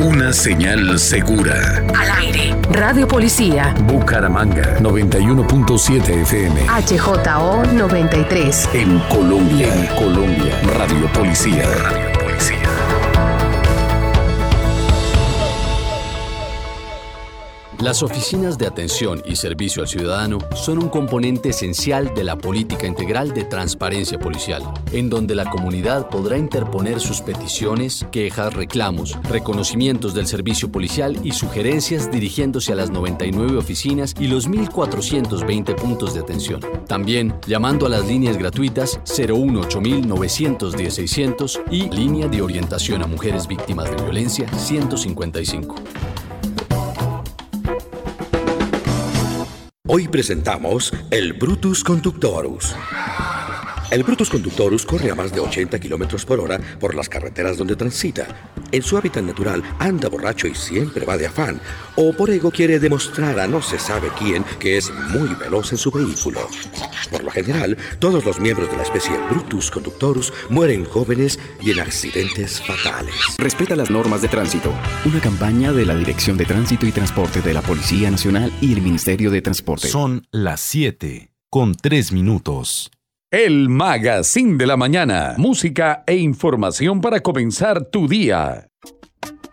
Una señal segura. Al aire. Radio Policía. Bucaramanga 91.7 FM. HJO 93. En Colombia. Radio Policía. Las oficinas de atención y servicio al ciudadano son un componente esencial de la política integral de transparencia policial, en donde la comunidad podrá interponer sus peticiones, quejas, reclamos, reconocimientos del servicio policial y sugerencias dirigiéndose a las 99 oficinas y los 1.420 puntos de atención. También llamando a las líneas gratuitas 018-910-600 y línea de orientación a mujeres víctimas de violencia 155. Hoy presentamos el Brutus Conductorus. El Brutus Conductorus corre a más de 80 kilómetros por hora por las carreteras donde transita. En su hábitat natural anda borracho y siempre va de afán, o por ego quiere demostrar a no se sabe quién que es muy veloz en su vehículo. Por lo general, todos los miembros de la especie Brutus Conductorus mueren jóvenes y en accidentes fatales. Respeta las normas de tránsito. Una campaña de la Dirección de Tránsito y Transporte de la Policía Nacional y el Ministerio de Transporte. Son las 7:03. El Magazine de la Mañana. Música e información para comenzar tu día.